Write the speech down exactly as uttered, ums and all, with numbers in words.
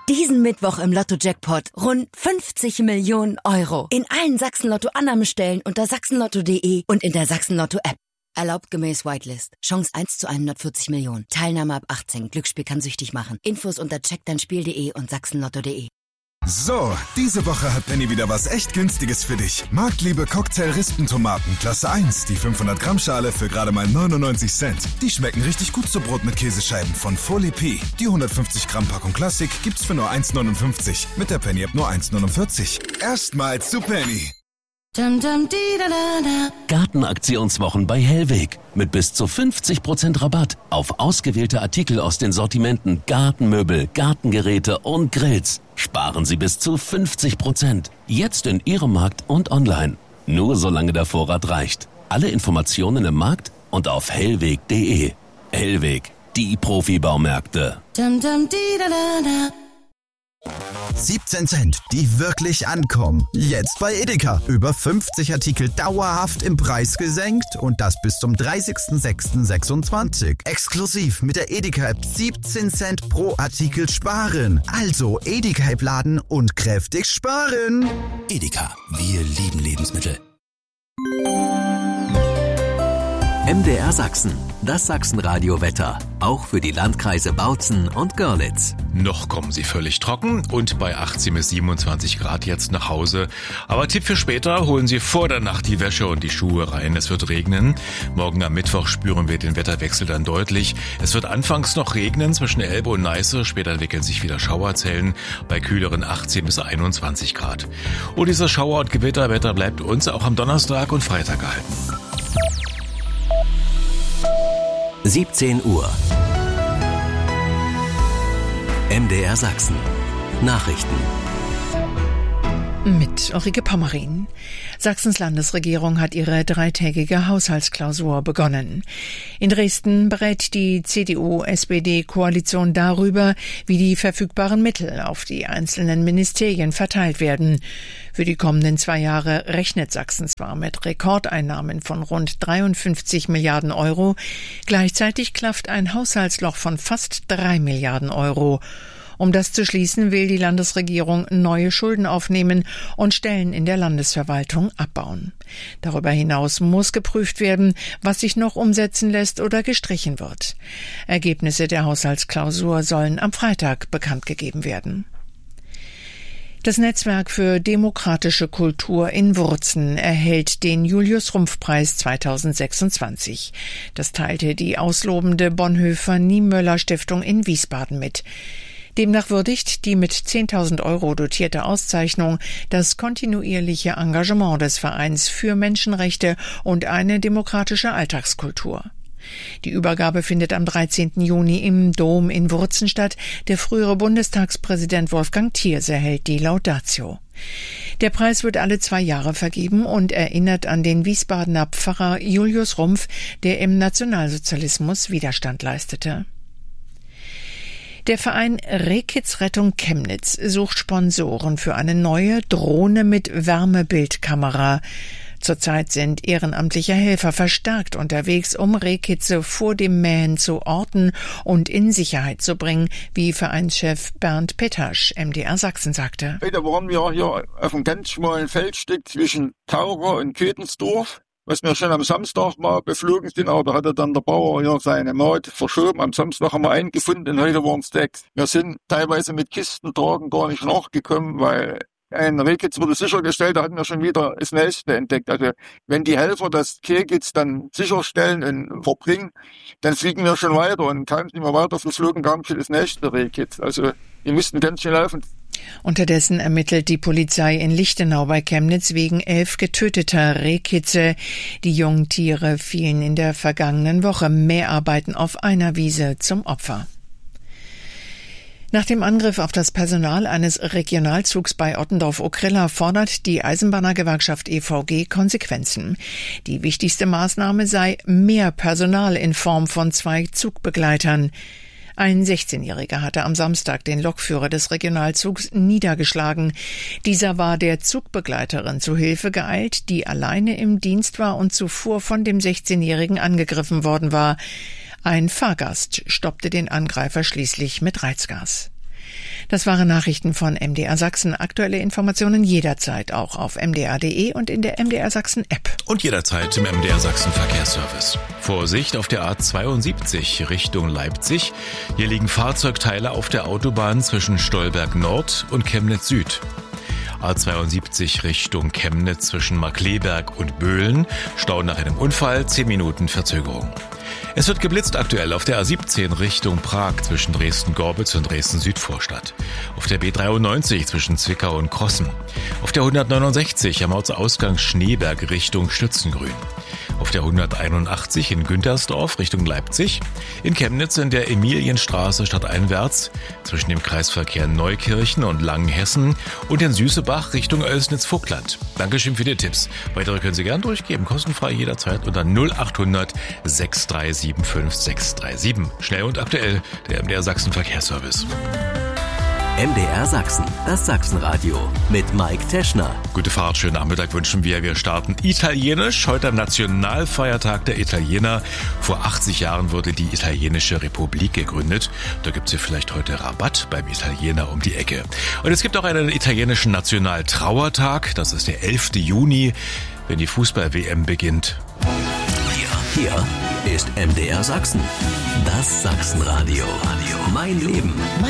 Diesen Mittwoch im Lotto-Jackpot rund fünfzig Millionen Euro. In allen Sachsen-Lotto-Annahmestellen unter sachsenlotto punkt de und in der Sachsen-Lotto-App. Erlaubt gemäß Whitelist. Chance eins zu hundertvierzig Millionen. Teilnahme ab achtzehn. Glücksspiel kann süchtig machen. Infos unter check dein spiel punkt de und sachsenlotto punkt de. So, diese Woche hat Penny wieder was echt Günstiges für dich. Marktliebe Cocktail-Rispentomaten, Klasse eins, die fünfhundert Gramm Schale für gerade mal neunundneunzig Cent. Die schmecken richtig gut zu Brot mit Käsescheiben von Folie P. Die hundertfünfzig Gramm Packung Klassik gibt's für nur eins neunundfünfzig. Mit der Penny-App nur eins neunundvierzig. Erstmals zu Penny. Gartenaktionswochen bei Hellweg. Mit bis zu fünfzig Prozent Rabatt auf ausgewählte Artikel aus den Sortimenten Gartenmöbel, Gartengeräte und Grills. Sparen Sie bis zu fünfzig Prozent. Jetzt in Ihrem Markt und online. Nur solange der Vorrat reicht. Alle Informationen im Markt und auf hellweg punkt de. Hellweg, die Profibaumärkte. siebzehn Cent, die wirklich ankommen. Jetzt bei Edeka. Über fünfzig Artikel dauerhaft im Preis gesenkt und das bis zum dreißigsten sechsten sechsundzwanzig. Exklusiv mit der Edeka-App siebzehn Cent pro Artikel sparen. Also Edeka-App laden und kräftig sparen. Edeka, wir lieben Lebensmittel. M D R Sachsen, das Sachsenradio-Wetter, auch für die Landkreise Bautzen und Görlitz. Noch kommen sie völlig trocken und bei achtzehn bis siebenundzwanzig Grad jetzt nach Hause. Aber Tipp für später, holen Sie vor der Nacht die Wäsche und die Schuhe rein. Es wird regnen. Morgen am Mittwoch spüren wir den Wetterwechsel dann deutlich. Es wird anfangs noch regnen zwischen Elbe und Neiße. Später entwickeln sich wieder Schauerzellen bei kühleren achtzehn bis einundzwanzig Grad. Und dieses Schauer- und Gewitterwetter bleibt uns auch am Donnerstag und Freitag erhalten. siebzehn Uhr. M D R Sachsen. Nachrichten. Mit Ulrike Pommerin. Sachsens Landesregierung hat ihre dreitägige Haushaltsklausur begonnen. In Dresden berät die C D U-S P D-Koalition darüber, wie die verfügbaren Mittel auf die einzelnen Ministerien verteilt werden. Für die kommenden zwei Jahre rechnet Sachsen zwar mit Rekordeinnahmen von rund dreiundfünfzig Milliarden Euro, gleichzeitig klafft ein Haushaltsloch von fast drei Milliarden Euro. Um das zu schließen, will die Landesregierung neue Schulden aufnehmen und Stellen in der Landesverwaltung abbauen. Darüber hinaus muss geprüft werden, was sich noch umsetzen lässt oder gestrichen wird. Ergebnisse der Haushaltsklausur sollen am Freitag bekannt gegeben werden. Das Netzwerk für demokratische Kultur in Wurzen erhält den Julius-Rumpf-Preis zweitausendsechsundzwanzig. Das teilte die auslobende Bonhoeffer-Niemöller-Stiftung in Wiesbaden mit. Demnach würdigt die mit zehntausend Euro dotierte Auszeichnung das kontinuierliche Engagement des Vereins für Menschenrechte und eine demokratische Alltagskultur. Die Übergabe findet am dreizehnten Juni im Dom in Wurzen statt. Der frühere Bundestagspräsident Wolfgang Thierse hält die Laudatio. Der Preis wird alle zwei Jahre vergeben und erinnert an den Wiesbadener Pfarrer Julius Rumpf, der im Nationalsozialismus Widerstand leistete. Der Verein Rehkitz Rettung Chemnitz sucht Sponsoren für eine neue Drohne mit Wärmebildkamera. Zurzeit sind ehrenamtliche Helfer verstärkt unterwegs, um Rehkitze vor dem Mähen zu orten und in Sicherheit zu bringen, wie Vereinschef Bernd Pettasch M D R Sachsen sagte. Heute waren wir hier auf einem ganz schmalen Feldstück zwischen Taucher und Köthensdorf, was wir schon am Samstag mal beflogen sind, aber da hatte dann der Bauer hier seine Maut verschoben. Am Samstag haben wir einen gefunden und heute waren es sechs. Wir sind teilweise mit Kistentragen gar nicht nachgekommen, weil ein Rehkitz wurde sichergestellt, da hatten wir schon wieder das Nächste entdeckt. Also wenn die Helfer das Rehkitz dann sicherstellen und verbringen, dann fliegen wir schon weiter und kaum sind wir weiter geflogen, kam schon das nächste Rehkitz. Also wir mussten ganz schnell laufen. Unterdessen ermittelt die Polizei in Lichtenau bei Chemnitz wegen elf getöteter Rehkitze. Die jungen Tiere fielen in der vergangenen Woche Mäharbeiten auf einer Wiese zum Opfer. Nach dem Angriff auf das Personal eines Regionalzugs bei Ottendorf-Okrilla fordert die Eisenbahnergewerkschaft E V G Konsequenzen. Die wichtigste Maßnahme sei mehr Personal in Form von zwei Zugbegleitern. Ein sechzehnjähriger hatte am Samstag den Lokführer des Regionalzugs niedergeschlagen. Dieser war der Zugbegleiterin zu Hilfe geeilt, die alleine im Dienst war und zuvor von dem sechzehnjährigen angegriffen worden war. Ein Fahrgast stoppte den Angreifer schließlich mit Reizgas. Das waren Nachrichten von M D R Sachsen. Aktuelle Informationen jederzeit auch auf m d r punkt d e und in der M D R Sachsen App. Und jederzeit im M D R Sachsen Verkehrsservice. Vorsicht auf der A zweiundsiebzig Richtung Leipzig. Hier liegen Fahrzeugteile auf der Autobahn zwischen Stolberg Nord und Chemnitz Süd. A zweiundsiebzig Richtung Chemnitz zwischen Markkleeberg und Böhlen. Stau nach einem Unfall, zehn Minuten Verzögerung. Es wird geblitzt aktuell auf der A siebzehn Richtung Prag zwischen Dresden-Gorbitz und Dresden-Südvorstadt. Auf der B dreiundneunzig zwischen Zwickau und Krossen. Auf der hundertneunundsechzig am Ortsausgang Schneeberg Richtung Stützengrün. Auf der hunderteinundachtzig in Güntersdorf Richtung Leipzig. In Chemnitz in der Emilienstraße stadteinwärts zwischen dem Kreisverkehr Neukirchen und Langenhessen und in Süßebach Richtung Oelsnitz-Vogtland. Dankeschön für die Tipps. Weitere können Sie gern durchgeben, kostenfrei jederzeit unter null achthundert sechs drei sieben fünf sechs drei sieben. Schnell und aktuell, der M D R Sachsen Verkehrsservice. M D R Sachsen, das Sachsenradio mit Mike Teschner. Gute Fahrt, schönen Nachmittag wünschen wir. Wir starten italienisch, heute am Nationalfeiertag der Italiener. Vor achtzig Jahren wurde die Italienische Republik gegründet. Da gibt's hier vielleicht heute Rabatt beim Italiener um die Ecke. Und es gibt auch einen italienischen Nationaltrauertag, das ist der elfte Juni, wenn die Fußball-W M beginnt. Hier ist M D R Sachsen, das Sachsenradio. Mein Leben.